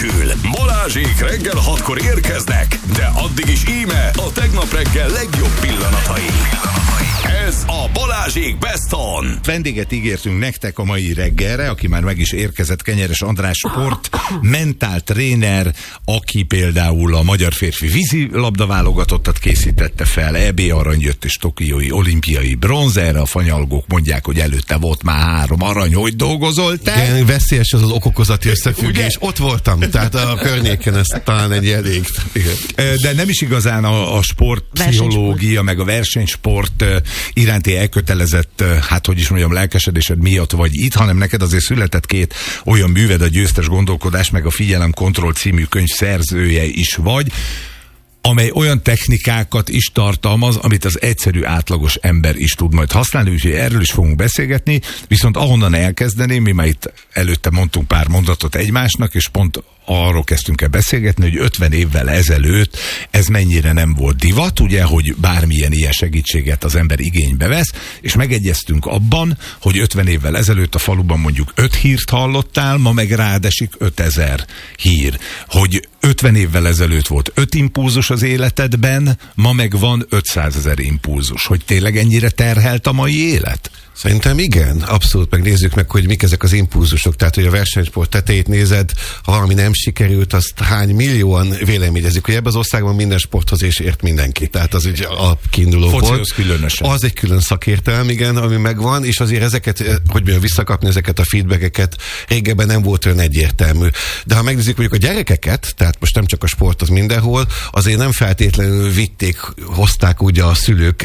nélkül. Balázsék reggel 6-kor érkeznek, de addig is íme a tegnap reggel legjobb pillanatai. Ez a Balázsék Best On. Vendéget ígértünk nektek a mai reggelre, aki már meg is érkezett, Kenyeres András sport, mentál tréner, aki például a magyar férfi vízilabda válogatottat készítette fel, EB arany jött és tokiói olimpiai bronz, erre a fanyalgók mondják, hogy előtte volt már 3 arany, hogy dolgozol te? Igen, veszélyes az okokozati összefüggés. Ott voltam, tehát a környéken ez talán egy elég. De nem is igazán a sportpszichológia, meg a versenysport iránti elkötelezett, hát hogy is mondjam, lelkesedésed miatt vagy itt, hanem neked azért született 2 olyan műved, a Győztes gondolkodás, meg a Figyelemkontroll című könyv szerzője is vagy, amely olyan technikákat is tartalmaz, amit az egyszerű átlagos ember is tud majd használni, úgyhogy erről is fogunk beszélgetni, viszont ahonnan elkezdeném, mi már itt előtte mondtunk pár mondatot egymásnak, és pont arról kezdtünk el beszélgetni, hogy 50 évvel ezelőtt ez mennyire nem volt divat, ugye, hogy bármilyen ilyen segítséget az ember igénybe vesz, és megegyeztünk abban, hogy 50 évvel ezelőtt a faluban mondjuk 5 hírt hallottál, ma meg rád esik 5000 hír. Hogy 50 évvel ezelőtt volt 5 impulzus az életedben, ma meg van 500 000 impulzus. Hogy tényleg ennyire terhelt a mai élet? Szerintem igen, abszolút, megnézzük meg, hogy mik ezek az impulzusok, tehát hogy a versenysport tetejét nézed, ha valami nem sikerült, azt hány millióan véleményezik, hogy ebben az országban minden sporthoz és ért mindenki, tehát az egy alapkiinduló volt. Különösen. Az egy külön szakértelem, igen, ami megvan, és azért ezeket, hogy mondjam, visszakapni ezeket a feedbackeket, régebben nem volt olyan egyértelmű. De ha megnézzük mondjuk a gyerekeket, tehát most nem csak a sport, az mindenhol, azért nem feltétlenül vitték, hozták ugye a szülők,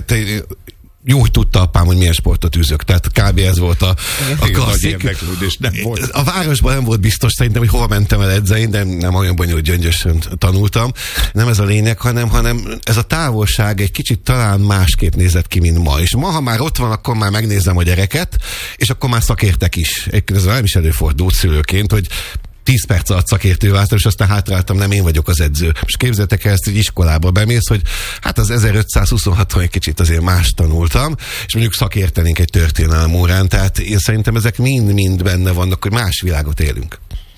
jó, hogy tudta apám, hogy milyen sportot űzök. Tehát kb. Ez volt a klasszik. A városban nem volt biztos szerintem, hogy hova mentem el edzeni, de nem olyan bonyolult, gyöngyösen tanultam. Nem ez a lényeg, hanem ez a távolság egy kicsit talán másképp nézett ki, mint ma. És ma, ha már ott van, akkor már megnézem a gyereket, és akkor már szakértek is. Ez nem is előfordult szülőként, hogy 10 perc alatt szakértő váltam, és aztán hátráltam, nem én vagyok az edző. Most képzeljétek el ezt, hogy iskolába bemész, hogy hát az 1526-on egy kicsit azért más tanultam, és mondjuk szakértenénk egy történelem órán, tehát én szerintem ezek mind benne vannak, hogy más világot élünk.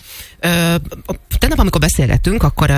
Tegnap, amikor beszélgettünk, akkor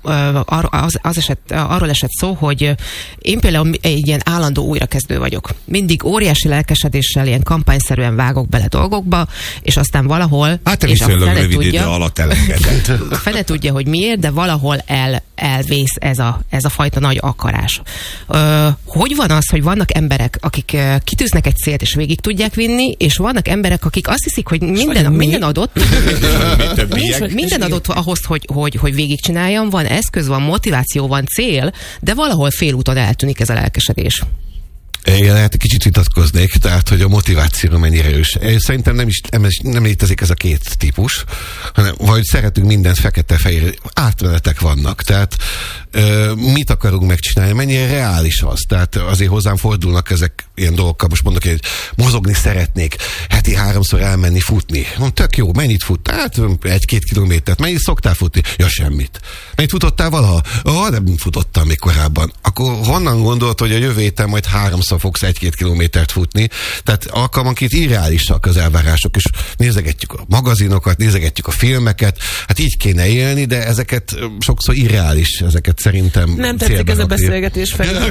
arról esett szó, hogy én például egy ilyen állandó újrakezdő vagyok. Mindig óriási lelkesedéssel, ilyen kampányszerűen vágok bele dolgokba, és aztán valahol... Hát és a rövid idő alatt elengedett. Fene tudja, hogy miért, de valahol elvész ez a fajta nagy akarás. Hogy van az, hogy vannak emberek, akik kitűznek egy célt, és végig tudják vinni, és vannak emberek, akik azt hiszik, hogy minden adott... Minden adott ahhoz, hogy végigcsináljam, van eszköz, van motiváció, van cél, de valahol félúton eltűnik ez a lelkesedés. Igen, hát kicsit vitatkoznék, tehát, hogy a motiváció mennyire erős. Szerintem nem létezik ez a 2 típus, hanem vagy szeretünk mindent fekete-fehér, átmenetek vannak, tehát mit akarunk megcsinálni, mennyire reális az, tehát azért hozzám fordulnak ezek ilyen dolgokkal, most mondok, hogy mozogni szeretnék, heti 3-szor elmenni futni. Mondom, tök jó, mennyit fut? Hát 1-2 kilométert. Mennyit szoktál futni? Ja, semmit. Mennyit futottál valaha? Nem futottam még korábban. Akkor honnan gondolt, hogy a jövő héten majd 3-szor fogsz 1-2 kilométert futni? Tehát alkalmanként irreálisak az elvárások, és nézegetjük a magazinokat, nézegetjük a filmeket, hát így kéne élni, de ezeket sokszor irreális, ezeket szerintem nem tetszik ez a beszélgetés fel.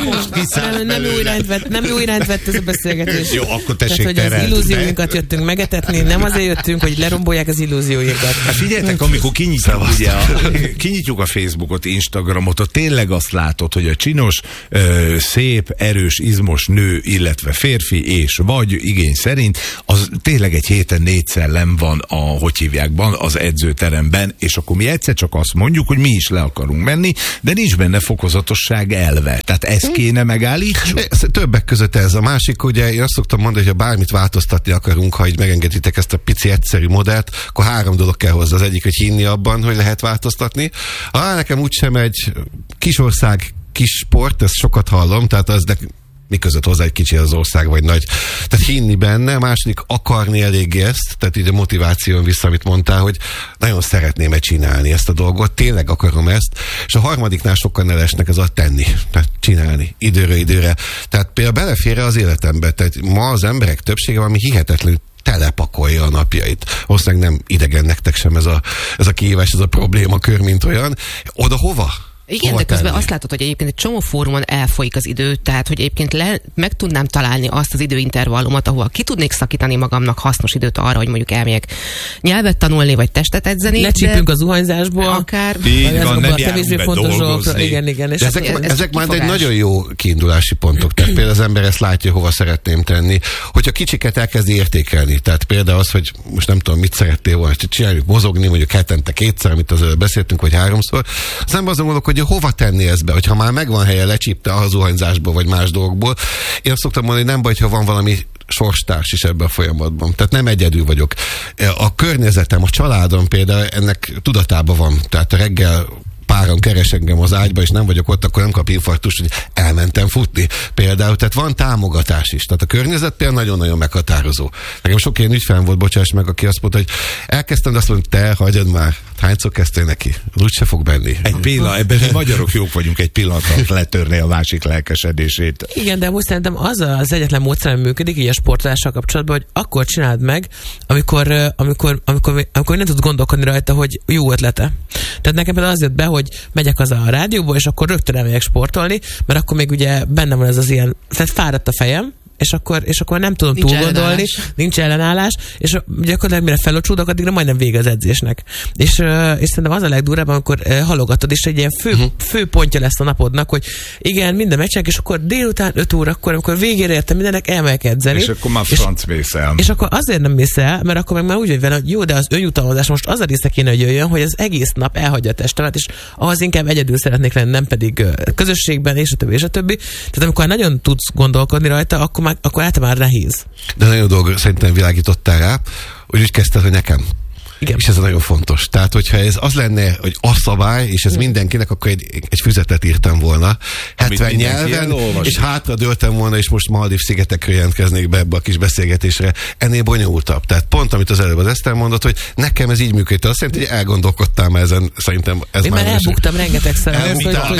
Nem jó irányt vett ez a beszélgetés. Jó, akkor tessék, tehát, hogy az illúzióinkat jöttünk megetetni, nem azért jöttünk, hogy lerombolják az illúzióinkat. Hát figyeljetek, amikor kinyitjuk a Facebookot, Instagramot, ott tényleg azt látod, hogy a csinos, szép, erős, izmos nő, illetve férfi és vagy igény szerint, az tényleg egy héten 4-szer nem van az edzőteremben, és akkor mi egyszer csak azt mondjuk, hogy mi is le akarunk menni, de nincs benne fokozatosság elve. Tehát ezt kéne megállítsuk? Többek között ez. A másik, ugye én azt szoktam mondani, hogy ha bármit változtatni akarunk, ha így megengeditek ezt a pici egyszerű modellt, akkor 3 dolog kell hozzá. Az egyik, hogy hinni abban, hogy lehet változtatni. Nekem úgysem egy kisország, kis sport, ezt sokat hallom, tehát az miközött hozzá egy kicsi az ország, vagy nagy. Tehát hinni benne, második akarni eléggé ezt, tehát így a motiváción vissza, amit mondtál, hogy nagyon szeretném csinálni ezt a dolgot, tényleg akarom ezt, és a harmadiknál sokkal ne lesnek, ez a tenni, tehát csinálni, időről időre. Tehát például belefér az életembe, tehát ma az emberek többsége valami hihetetlenül telepakolja a napjait. Valószínűleg nem idegen nektek sem ez a kihívás, ez a problémakör, mint olyan. Oda hova? Igen, de közben azt látod, hogy egyébként egy csomó fórumon elfolyik az idő, tehát hogy egyébként meg tudnám találni azt az időintervallumot, ahol ki tudnék szakítani magamnak hasznos időt arra, hogy mondjuk elmegyek nyelvet tanulni, vagy testet edzeni. Lecsípünk az zuhanyzásból. Akár. Így van, nem járunk be dolgozni. Igen. És ezek már egy nagyon jó kiindulási pontok. Tehát például az ember ezt látja, hova szeretném tenni. Hogyha kicsiket elkezdi értékelni, tehát például az, hogy most nem tudom, mit szerettél volna csináljuk, mozogni, mondjuk hetente 2-szer, amit az beszéltünk, vagy 3-szor. Az ember azon gondolok, hogy hova tenni ezt be, hogyha már megvan helye, lecsípte a zuhanyzásból, vagy más dolgokból. Én azt szoktam mondani, hogy nem baj, ha van valami sorstárs is ebben a folyamatban. Tehát nem egyedül vagyok. A környezetem, a családom például ennek tudatában van. Tehát a reggel páran keres engem az ágyba, és nem vagyok ott, akkor nem kap infarktust, hogy elmentem futni. Például, tehát van támogatás is. Tehát a környezet például nagyon-nagyon meghatározó. Nekem sok ilyen ügyfelem volt, bocsáss meg, aki azt mondta, hogy elkezdtem, de azt mondta, te hagyjad már. Hányszor kezdtél neki? Úgyse fog benni. Egy pillanat, ebben mi magyarok jók vagyunk egy pillanatra letörni a másik lelkesedését. Igen, de most szerintem az egyetlen módszer, ami működik így a sportolással kapcsolatban, hogy akkor csináld meg, amikor nem tudsz gondolkodni rajta, hogy jó ötlete. Tehát nekem például az jött be, hogy megyek haza a rádióból, és akkor rögtön elmegyek sportolni, mert akkor még ugye bennem van ez az ilyen, tehát fáradt a fejem, és akkor nem tudom túl gondolni, nincs ellenállás, és gyakorlatilag mire felocsúdok, addigra majdnem vége az edzésnek. És szerintem az a legdurvább, amikor halogatod, és egy ilyen fő pontja lesz a napodnak, hogy igen, minden meccsenek, és akkor délután 5 órakor, amikor végére értem mindenek, elmegyek edzeni. És akkor már franc mész el. És akkor azért nem mész el, mert akkor meg már úgy vagy vele, hogy jó, de az önjutalmazás most az a része kéne, hogy jöjjön, hogy az egész nap elhagyja a testemet, és ahhoz inkább egyedül szeretnék lenni, nem pedig közösségben, és a többi, és a többi. Tehát amikor nagyon tudsz gondolkodni rajta, akkor általában nehéz. De nagyon dolgok szerintem világítottál rá, hogy úgy kezdted, hogy nekem. Igen. És ez nagyon fontos. Tehát, hogyha ez az lenne, hogy a szabály, és ez mindenkinek, akkor egy füzetet írtam volna, 70 nyelven, és hátra dőltem volna, és most Maldív-szigetekről jelentkeznék be ebbe a kis beszélgetésre. Ennél bonyolultabb. Tehát pont, amit az előbb az Eszter mondott, hogy nekem ez így működött. Azt jelenti, hogy elgondolkodtál már ezen, szerintem ez én már elbuktam rengetegszer.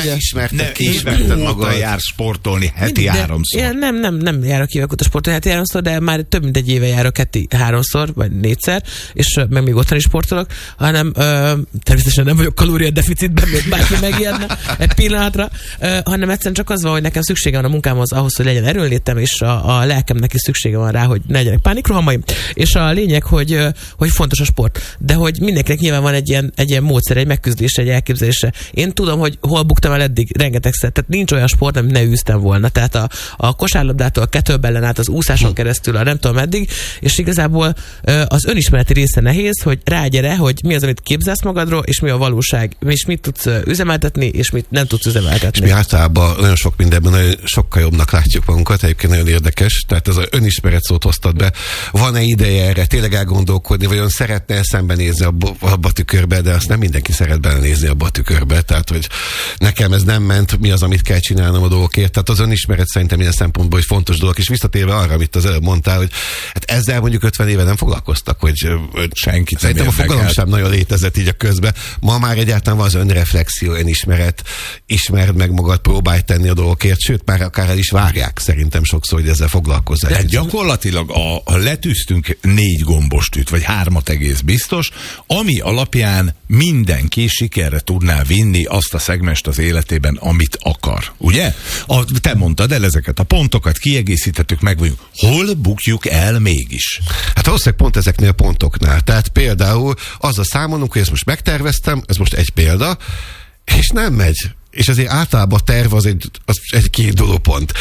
Ismerted magad. Jársz sportolni heti 3-szor. Nem járok évek óta sportolni heti 3-szor, de már több mint egy éve járok heti 3-szor, vagy 4-szer, és meg még otthon is sportolok, hanem természetesen nem vagyok kalóriadeficitben, még bárki megijedne egy pillanatra, hanem egyszerűen csak az van, hogy nekem szüksége van a munkámhoz ahhoz, hogy legyen erőnlétem, és a lelkemnek is szüksége van rá, hogy ne legyenek pánikrohamaim. És a lényeg, hogy fontos a sport. De hogy mindenkinek nyilván van egy ilyen módszer, egy megküzdése, egy elképzelése. Én tudom, hogy hol buktam el eddig rengetegszer. Tehát nincs olyan sport, amit ne űztem volna. Tehát a kosárlabdától a kettlebellen át az úszáson keresztül a nem tudom meddig, és igazából az önismereti része nehéz, hogy rágyere, hogy mi az, amit képzelsz magadról, és mi a valóság, és mit tudsz üzemeltetni, és mit nem tudsz üzemeltetni. És mi általában nagyon sok mindenben nagyon sokkal jobbnak látjuk magunkat, egyébként nagyon érdekes, tehát ez az önismeret szót hoztad be. Van-e ideje erre tényleg elgondolkodni, vagy olyan szeretne szembenézni abba a tükörbe, de azt nem mindenki szeret belenézni abba a tükörbe, tehát hogy nekem ez nem ment, mi az, amit kell csinálnom a dolgokért. Tehát az önismeret szerintem ilyen szempontból egy fontos dolog, és visszatérve arra, amit az előbb mondtál, hogy hát ezzel mondjuk 50 éve nem foglalkoztak, hogy senkit szerintem a fogalom sem nagyon létezett így a közben. Ma már egyáltalán van az önreflexió, önismeret, ismerd meg magad, próbálj tenni a dolgokért, sőt, már akár el is várják szerintem sokszor, hogy ezzel foglalkozzál. De gyakorlatilag letűztünk 4 gombostűt, vagy 3 egész biztos, ami alapján mindenki sikerre tudná vinni azt a szegmest az életében, amit akar. Ugye? Te mondtad el ezeket a pontokat, kiegészítettük meg, vagyunk. Hol bukjuk el mégis? Hát valószínűleg pont ezeknél a pontoknál. Tehát például azzal számolunk, hogy ezt most megterveztem, ez most egy példa, és nem megy. És azért általában a terv az egy kiinduló pont.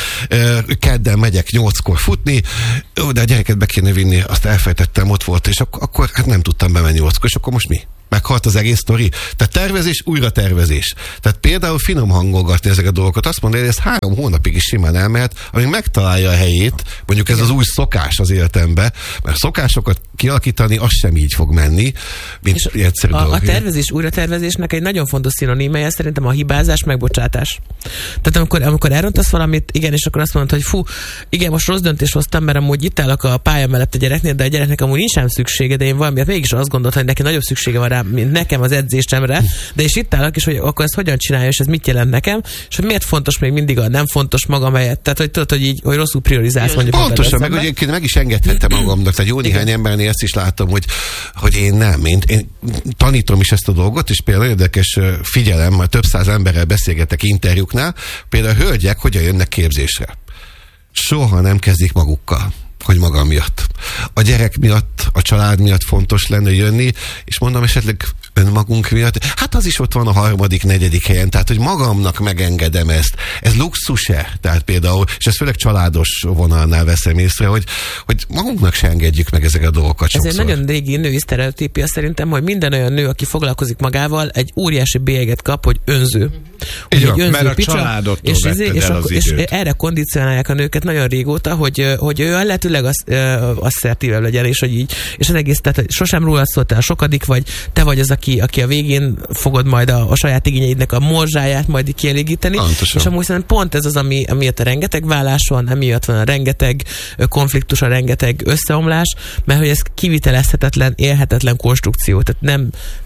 Kedden megyek 8-kor futni, de a gyereket be kéne vinni, azt elfejtettem, ott volt, és akkor hát nem tudtam bemenni 8-kor, és akkor most mi? Meghalt az egész sztori. Tehát tervezés, újra tervezés. Tehát például finom hangolgatni ezeket a dolgokat. Azt mondja, hogy ez 3 hónapig is simán elmehet, amíg megtalálja a helyét, mondjuk ez az új szokás az életembe, mert szokásokat kialakítani, az sem így fog menni, mint egyszerű dolog. A tervezés, újratervezésnek egy nagyon fontos szinonimája szerintem a hibázás, megbocsátás. Tehát amikor elrontasz valamit, igen, és akkor azt mondod, hogy fú, igen, most rossz döntést hoztam, mert amúgy itt állok a pálya mellett a gyereknél, de a gyereknek amúgy nincs sem szüksége, de én valamiért mégis azt gondoltam, hogy neki nagyobb szüksége van rá, rám, mint nekem az edzésemre, de és itt állok is, hogy akkor ezt hogyan csinálja, és ez mit jelent nekem, és hogy miért fontos még mindig a nem fontos magam helyett. Tehát, hogy tudod, hogy így, hogy rosszul priorizálsz mondjuk. Pontosan, meg hogy én meg is engedhettem magamnak. Tehát jó néhány embernél ezt is látom, hogy én nem. Én tanítom is ezt a dolgot, és például érdekes figyelem, majd több száz emberrel beszélgetek interjúknál, például a hölgyek hogyan jönnek képzésre. Soha nem kezdik magukkal, hogy magam miatt. A gyerek miatt, a család miatt fontos lenne jönni, és mondom esetleg önmagunk miatt. Hát az is ott van a 3., 4. helyen, tehát hogy magamnak megengedem ezt. Ez luxus-e? Tehát például, és ezt főleg családos vonalnál veszem észre, hogy magunknak se engedjük meg ezeket a dolgokat sokszor. Ez egy nagyon régi női sztereotípia szerintem, hogy minden olyan nő, aki foglalkozik magával, egy óriási bélyeget kap, hogy önző. Így van, mert a családottól és erre kondicionálják a nőket nagyon régóta, hogy ő a lehetőleg asszertívebb legyen, és hogy így, és az egész, tehát sosem rólad szól, te a sokadik vagy, te vagy az, aki a végén fogod majd a saját igényeidnek a morzsáját majd kielégíteni. Pontosan. És amúgy szerintem pont ez az, amiatt a rengeteg vállás van, emiatt van a rengeteg konfliktus, a rengeteg összeomlás, mert hogy ez kivitelezhetetlen, élhetetlen konstrukció. Tehát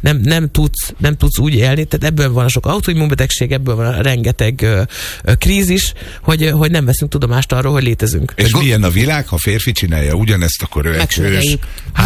nem tudsz úgy élni, tehát ebből van a sok autoimmunbetegség, ebből van a rengeteg krízis, hogy nem veszünk tudomást arról, hogy létezünk. És milyen a világ, ha férfi csinálja ugyanezt, akkor ő egy hős.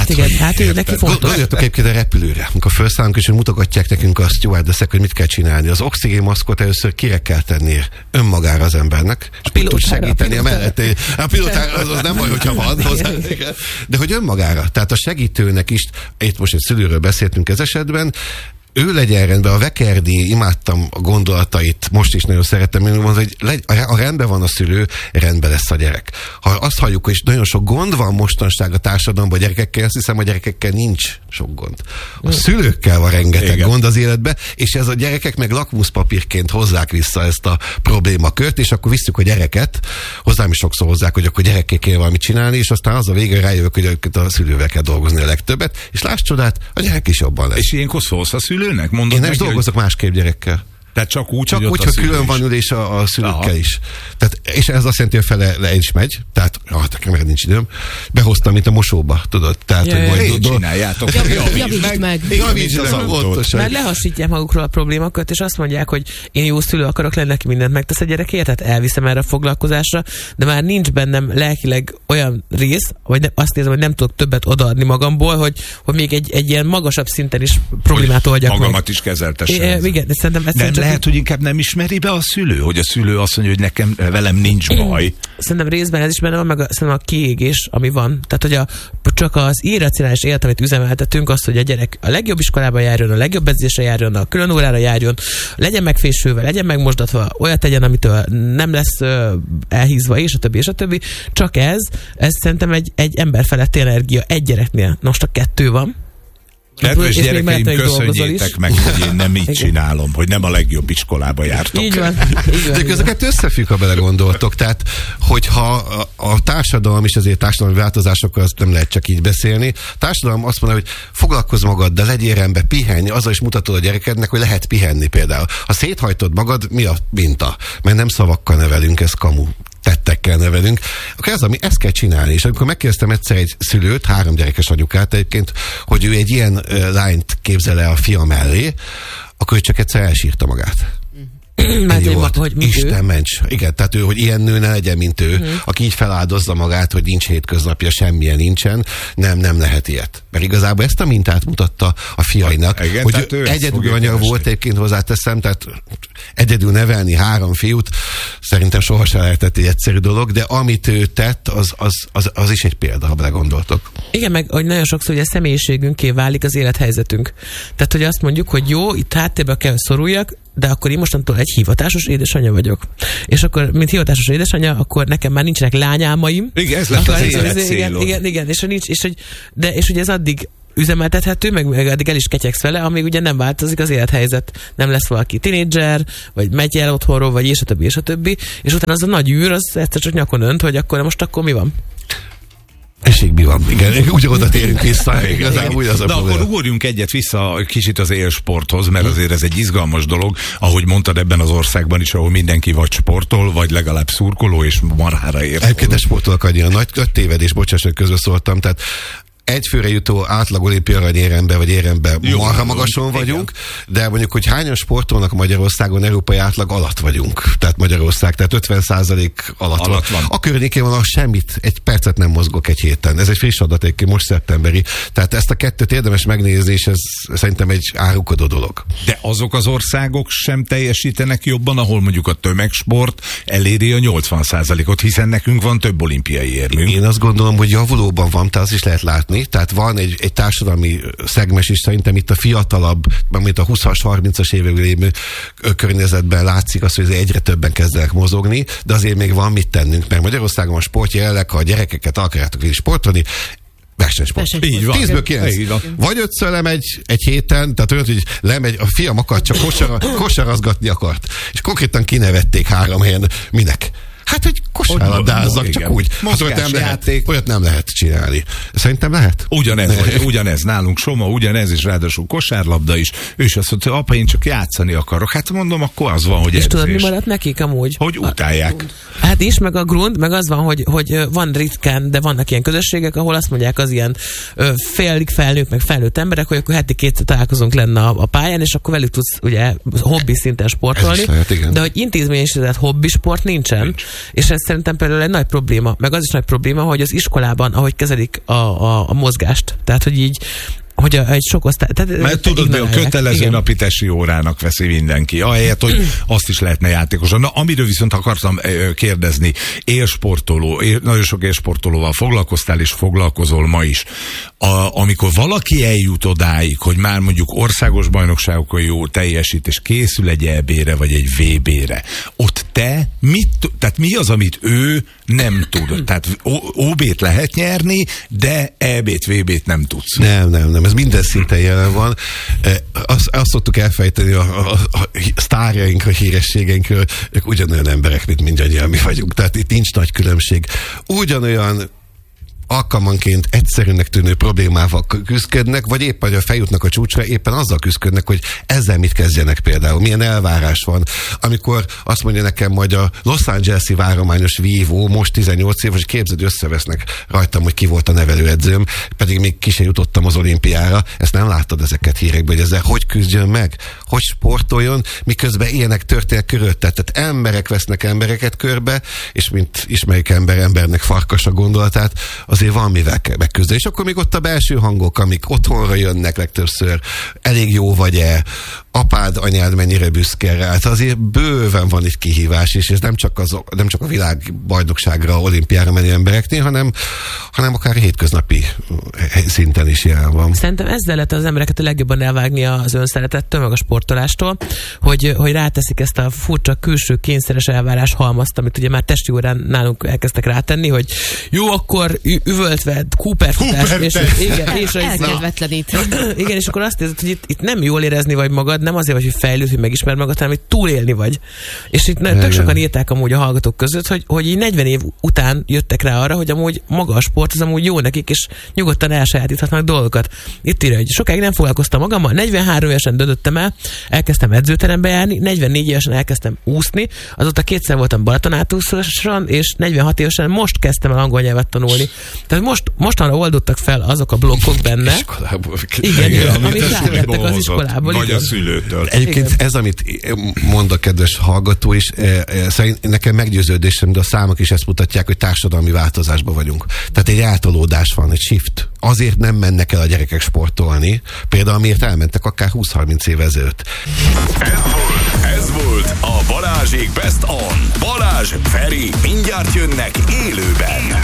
Hát ő neki fontos. Gondoljatok egyébként a repülőre, amikor felszállunk, és mutogatják nekünk a stewardessek, hogy mit kell csinálni. Az oxigénmaszkot először kire kell tenni önmagára az embernek, és tud segíteni a mellett. A pilótára az nem baj, hogyha van hozzá. De hogy önmagára. Tehát a segítőnek is, itt most egy szülőről beszéltünk ez esetben, ő legyen rendben, a Vekerdi, imádtam a gondolatait, most is nagyon szeretem, én mondom, hogy ha rendben van a szülő, rendben lesz a gyerek. Ha azt halljuk, hogy nagyon sok gond van mostanság a társadalomban a gyerekekkel, azt hiszem, a gyerekekkel nincs sok gond. A szülőkkel van rengeteg gond az életben, és ez a gyerekek meg lakmuszpapírként hozzák vissza ezt a problémakört, és akkor visszük a gyereket, hozzám is sokszor hozzák, hogy akkor gyerekkel kell valamit csinálni, és aztán az a vége rájövök, hogy a szülővel kell dolgozni a legtöbbet, és láss csodát, a gyerek is jobban lesz. És ilyenkor szólsz a szülőnek? Mondod, én nem is dolgozok másképp gyerekkel. Tehát csak úgy, hogy külön van ülés a szülőkkel is. Tehát, és ez azt jelenti, hogy fele le is megy. Tehát, nekem nincs időm. Behoztam, mint a mosóba, tudod? Tehát, hogy majd csináljátok. Javítsd meg. Javítsd az autót. Mert lehasítják magukról a problémákat, és azt mondják, hogy én jó szülő akarok lenni, neki mindent megtesz a gyerekért, tehát elviszem erre a foglalkozásra, de már nincs bennem lelkileg olyan rész, vagy azt nézem, hogy nem tudok többet odaadni magamból, hogy még egy ilyen magasabb szinten is problémát oldjak meg. Magamat is kezeltessem. Igen, de szerintem lehet, hogy inkább nem ismeri be a szülő, hogy a szülő azt mondja, hogy velem nincs baj. Szerintem részben ez is benne van, meg szerintem a kiégés, ami van. Tehát, hogy csak az irracionális élet, amit üzemeltetünk, az, hogy a gyerek a legjobb iskolába járjon, a legjobb edzésre járjon, a külön órára járjon, legyen megfésülve, legyen megmosdatva, olyat tegyen, amitől nem lesz elhízva, és a többi. Csak ez szerintem egy emberfeletti energia egy gyereknél. Most a 2 van. Kedves gyerekeim, köszönjétek meg, hogy én nem így csinálom, hogy nem a legjobb iskolába jártok. Így van. De ezeket összefügg, ha belegondoltok. Tehát, hogyha a társadalom is azért társadalmi változásokkal azt nem lehet csak így beszélni. A társadalom azt mondja, hogy foglalkozz magaddal, legyél rendben, pihenj, azzal is mutatod a gyerekednek, hogy lehet pihenni például. Ha széthajtod magad, mi a minta? Mert nem szavakkal nevelünk, ez kamu. Tettekkel nevelünk, akkor ezt kell csinálni. És amikor megkérdeztem egyszer egy szülőt, 3 gyerekes anyukát egyébként, hogy ő egy ilyen lányt képzel el a fia mellé, akkor ő csak egyszer elsírta magát. Hogy Isten ments. Igen, tehát ő, hogy ilyen nő ne legyen, mint ő, aki így feláldozza magát, hogy nincs hétköznapja, semmilyen nincsen, nem lehet ilyet. Mert igazából ezt a mintát mutatta a fiainak, igen, hogy egyedül anya volt, egyébként hozzáteszem, tehát egyedül nevelni 3 fiút, szerintem sohasem lehetett egy egyszerű dolog, de amit ő tett, az is egy példa, ha belegondoltok. Igen, meg hogy nagyon sokszor ugye személyiségünké válik az élethelyzetünk. Tehát, hogy azt mondjuk, hogy jó, itt háttérbe kell szoruljak, de akkor én mostantól egy hivatásos édesanyja vagyok. És akkor, mint hivatásos édesanyja, akkor nekem már nincsenek lányálmaim. Igen, ez lett az életcélod. Igen, és hogy ez addig üzemeltethető, meg addig el is ketyegsz vele, amíg ugye nem változik az élethelyzet. Nem lesz valaki tinédzser, vagy megy el otthonról, vagy és a többi. És utána az a nagy űr, az egyszer csak nyakon önt, hogy akkor mi van? Eségbi van, igen, úgy oda térünk vissza, igazából úgy az a de probléma. akkor ugorjunk egyet vissza kicsit az élsporthoz, mert azért ez egy izgalmas dolog, ahogy mondtad ebben az országban is, ahol mindenki vagy sportol, vagy legalább szurkoló, és marhára ér. Egyébként sportolok annyira nagy tévedés, bocsáss, hogy közbeszóltam, tehát egyfőre jutó átlag olimpia aranyérembe vagy érembe marha magason vagyunk, de mondjuk, hogy hányan sportolnak Magyarországon, európai átlag alatt vagyunk. Tehát Magyarország, tehát 50% alatt van. A környékén van, semmit, egy percet nem mozgok egy héten. Ez egy friss adat, most szeptemberi. Tehát ezt a kettőt érdemes megnézni, és ez szerintem egy árulkodó dolog. De azok az országok sem teljesítenek jobban, ahol mondjuk a tömegsport eléri a 80%-ot, hiszen nekünk van több olimpiai érmünk. Én azt gondolom, hogy javulóban van, tehát azt is lehet látni. Tehát van egy társadalmi szegmens is, szerintem itt a fiatalabb, mint a 20-as, 30-as években lévő környezetben látszik az, hogy egyre többen kezdenek mozogni, de azért még van mit tennünk, mert Magyarországon a sport jelenleg, ha a gyerekeket akarjátok vinni sportolni, versenysport. Így van. 10-ből 9. Vagy 5-ször lemegy egy héten, tehát olyan, hogy lemegy, a fiam akart, csak kosarazgatni akart. És konkrétan kinevették 3 helyen. Minek? Hát, hogy kosárlabdázzak, csak úgy. Hát, olyat nem lehet csinálni. Szerintem lehet. Ugyanez nálunk Soma, ugyanez, és ráadásul kosárlabda is. Ő is azt mondta, apa, én csak játszani akarok. Hát mondom, akkor az van, hogy és tudod, mi maradt nekik amúgy? Hogy utálják. Hát is, meg a grund, meg az van, hogy van ritkán, de vannak ilyen közösségek, ahol azt mondják az ilyen félig felnőtt, meg felnőtt emberek, hogy akkor heti 2 találkozunk lenne a pályán, és akkor velük tudsz ugye hobbi szinten sportolni. Lehet, de hogy intézményesített hobbi sport nincsen. És ez szerintem például egy nagy probléma, meg az is nagy probléma, hogy az iskolában, ahogy kezelik a mozgást, tehát hogy így hogy egy sok osztály... Mert tudod, hogy a kötelező napi tesi órának veszi mindenki. Ahelyett, hogy azt is lehetne játékosan. Na, amiről viszont akartam kérdezni, nagyon sok élsportolóval foglalkoztál, és foglalkozol ma is. Amikor valaki eljut odáig, hogy már mondjuk országos bajnokságokon jó teljesít, és készül egy EB-re, vagy egy VB-re, ott te tehát mi az, amit ő nem tud? Tehát OB-t lehet nyerni, de EB-t, VB-t nem tudsz. Nem. Ez minden szinten jelen van. Azt szoktuk elfejteni a sztárjaink, a hírességeinkről, ők ugyanolyan emberek, mint mindannyian mi vagyunk. Tehát itt nincs nagy különbség. Ugyanolyan alkalmanként egyszerűnek tűnő problémával küzdködnek, vagy éppen, hogy feljutnak a csúcsra, éppen azzal küzdködnek, hogy ezzel mit kezdjenek például. Milyen elvárás van. Amikor azt mondja nekem, hogy a Los Angeles-i várományos vívó most 18 éves, és képzeld, összevesznek rajtam, hogy ki volt a nevelőedzőm, pedig még ki se jutottam az olimpiára. Ezt nem láttad ezeket hírekben, hogy ezzel hogy küzdjön meg, hogy sportoljon, miközben ilyenek történnek körülötte. Tehát emberek vesznek embereket körbe, és mint ismerik embernek farkas a gondolatát, azért van mivel kell megküzdeni. És akkor még ott a belső hangok, amik otthonra jönnek legtöbbször, elég jó vagy-e, apád, anyád mennyire büszke rá. Hát azért bőven van itt kihívás, és ez nem csak a világbajnokságra, olimpiára menő embereknél, hanem akár hétköznapi szinten is jelen van. Szerintem ezzel lehet az embereket a legjobban elvágni az önszeretettől, meg a sportolástól, hogy ráteszik ezt a furcsa külső kényszeres elvárás halmazt, amit ugye már testi órán nálunk elkezdtek rátenni, hogy jó, akkor üvöltve, Cooper-futás, és elkedvetlenít. Igen, és akkor azt érzed, hogy itt nem jól érezni vagy magad, nem azért vagy, hogy fejlődj, hogy megismerd magad, hanem hogy túlélni vagy. És itt tök sokan írták amúgy a hallgatók között, hogy így 40 év után jöttek rá arra, hogy amúgy maga a sport az amúgy jó nekik, és nyugodtan elsajátíthatnak dolgokat. Itt írja, hogy sokáig nem foglalkoztam magammal, 43 évesen döntöttem el, elkezdtem edzőterembe járni, 44 évesen elkezdtem úszni, azóta 2-szer voltam Balatonátúszáson, és 46 évesen most kezdtem el angol nyelvet tanulni. Tehát mostanra oldottak fel azok a blokkok benne. Igen, amit rátettek az iskolából. Vagy a szülőtől. Egyébként ez, amit mond a kedves hallgató is, szerint nekem meggyőződésem, de a számok is ezt mutatják, hogy társadalmi változásban vagyunk. Tehát egy átolódás van, egy shift. Azért nem mennek el a gyerekek sportolni, például miért elmentek akár 20-30 éve ezelőtt. Ez volt a Balázsék Best On. Balázs, Feri, mindjárt jönnek élőben.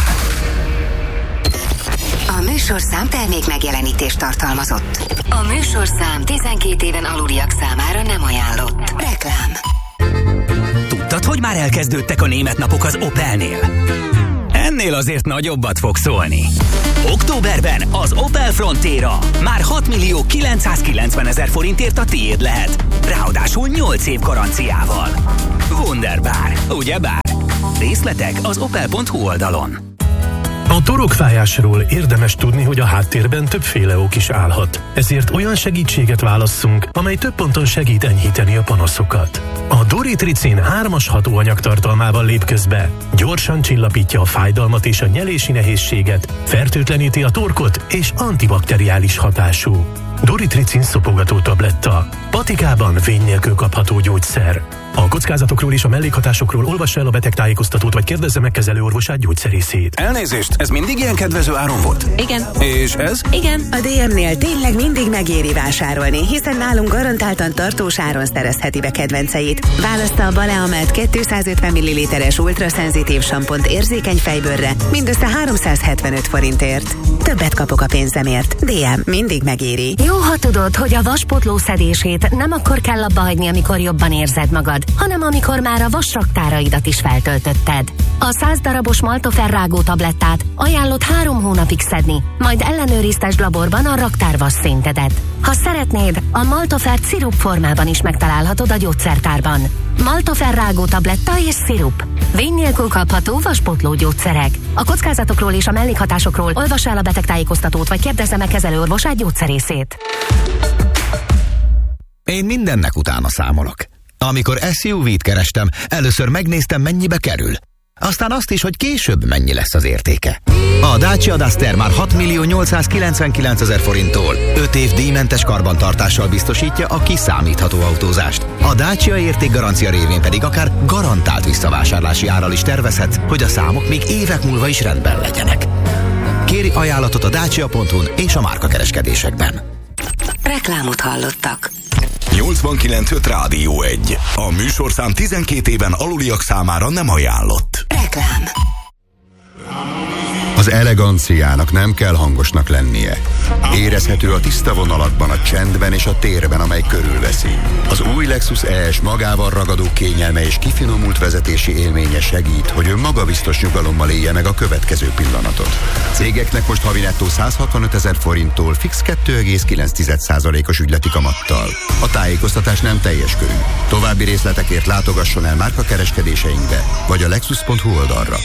A műsorszám termék megjelenítést tartalmazott. A műsorszám 12 éven aluliak számára nem ajánlott. Reklám. Tudtad, hogy már elkezdődtek a német napok az Opelnél? Ennél azért nagyobbat fog szólni. Októberben az Opel Frontera már 6.990.000 forintért a tiéd lehet. Ráadásul 8 év garanciával. Wunderbar, ugyebár? Részletek az opel.hu oldalon. A torokfájásról érdemes tudni, hogy a háttérben többféle ok is állhat. Ezért olyan segítséget válasszunk, amely több ponton segít enyhíteni a panaszokat. A Doritricin 3-as hatóanyag tartalmával lép közbe. Gyorsan csillapítja a fájdalmat és a nyelési nehézséget, fertőtleníti a torkot és antibakteriális hatású. Doritricin szopogató tabletta. Patikában vény nélkül kapható gyógyszer. A kockázatokról és a mellékhatásokról olvassa el a betegtájékoztatót, vagy kérdezze meg kezelőorvosát, gyógyszerészét. Elnézést, ez mindig ilyen kedvező áron volt? Igen. És ez? Igen. A DM-nél tényleg mindig megéri vásárolni, hiszen nálunk garantáltan tartós áron szerezheti be kedvenceit. Választa a Baleamelt 250 ml-es ultraszenzitív sampont érzékeny fejbőrre mindössze 375 forintért. Többet kapok a pénzemért. DM mindig megéri. Jó, ha tudod, hogy a vaspótló szedését nem akkor kell abba hagyni, amikor jobban érzed magad, hanem amikor már a vasraktáraidat is feltöltötted. A 100 darabos Maltofer rágó tablettát ajánlott 3 hónapig szedni, majd ellenőriztesd laborban a raktárvas szintedet. Ha szeretnéd, a Maltofert szirup formában is megtalálhatod a gyógyszertárban. Maltofer rágó tabletta és szirup. Vény nélkül kapható vaspótló gyógyszerek. A kockázatokról és a mellékhatásokról olvass el a betegtájékoztatót, vagy kérdezze meg kezelőorvosát, gyógyszerészét. Én mindennek utána számolok. Amikor SUV-t kerestem, először megnéztem, mennyibe kerül. Aztán azt is, hogy később mennyi lesz az értéke. A Dacia Duster már 6.899.000 forinttól 5 év díjmentes karbantartással biztosítja a kiszámítható autózást. A Dacia értékgarancia révén pedig akár garantált visszavásárlási árral is tervezhetsz, hogy a számok még évek múlva is rendben legyenek. Kéri ajánlatot a dacia.hu-n és a márkakereskedésekben. Reklámot hallottak. 89.5 Rádió 1. A műsorszám 12 éven aluliak számára nem ajánlott. Reklám. Az eleganciának nem kell hangosnak lennie. Érezhető a tiszta vonalatban, a csendben és a térben, amely körülveszi. Az új Lexus ES magával ragadó kényelme és kifinomult vezetési élménye segít, hogy ön magabiztos nyugalommal élje meg a következő pillanatot. Cégeknek most havi nettó 165.000 forinttól fix 2,9%-os ügyleti kamattal. A tájékoztatás nem teljes körű. További részletekért látogasson el márkakereskedéseinkbe, vagy a lexus.hu oldalra.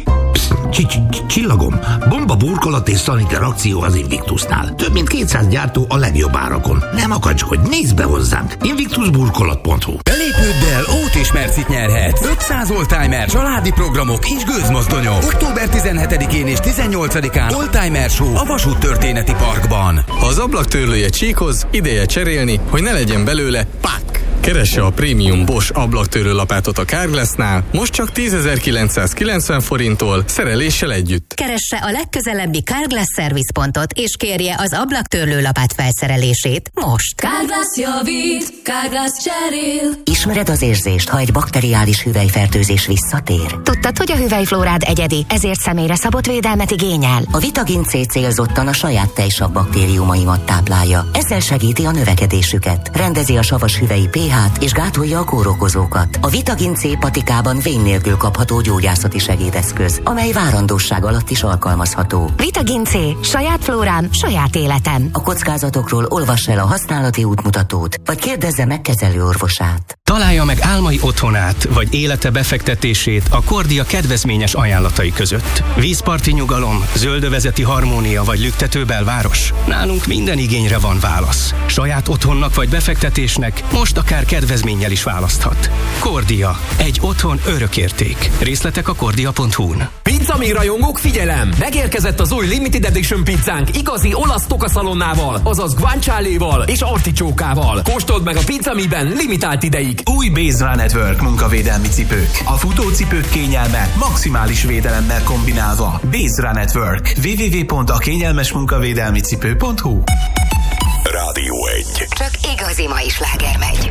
Csillagom, bomba burkolat és szaniter akció az Invictusnál. Több mint 200 gyártó a legjobb árakon. Nem akacskodj, nézd be hozzánk! Invictusburkolat.hu. Belépőddel Ót és Mercit nyerhetsz. 500 oldtimer, családi programok és gőzmozdonyok. Október 17-én és 18-án Oldtimer Show a Vasút Történeti Parkban. Ha az ablaktörlője csíkoz, ideje cserélni, hogy ne legyen belőle pak! Keresse a prémium Bosch ablaktörlő lapátot a Carglassnál, most csak 10.990 forinttól, szereléssel együtt. Keresse a legközelebbi Carglass Service pontot, és kérje az ablaktörlő lapát felszerelését most. Carglass javít, Carglass cserél. Ismered az érzést, ha egy bakteriális hüvelyfertőzés visszatér? Tudtad, hogy a hüvelyflórád egyedi, ezért személyre szabott védelmet igényel? A Vitagin C célzottan a saját tejsav baktériumaimat táplálja. Ezzel segíti a növekedésüket, rendezi a savas hüvelyi pH-t és gátolja a kórokozókat. A Vitagin C patikában vén nélkül kapható gyógyászati segédeszköz, amely várandóság alatt is alkalmazható. Vitagin C. Saját flórám, saját életem. A kockázatokról olvass el a használati útmutatót, vagy kérdezze meg kezelőorvosát. Találja meg álmai otthonát, vagy élete befektetését a Kordia kedvezményes ajánlatai között. Vízparti nyugalom, zöldövezeti harmónia vagy lüktető belváros? Nálunk minden igényre van válasz. Saját otthonnak vagy befektetésnek most akár kedvezménnyel is választhat. Kordia. Egy otthon örökérték. Részletek a kordia.hu-n. Pizza rajongók, figyelem! Megérkezett az új Limited Edition pizzánk igazi olasz tokaszalonnával, azaz guanciale-val és articsókával. Kóstold meg a Pizzamiben limitált ideig. Új Bézra Network munkavédelmi cipők. A futócipők kényelme maximális védelemmel kombinálva. Bézra Network. www.akényelmesmunkavédelmicipő.hu. Rádió 1. Csak igazi mai sláger megy.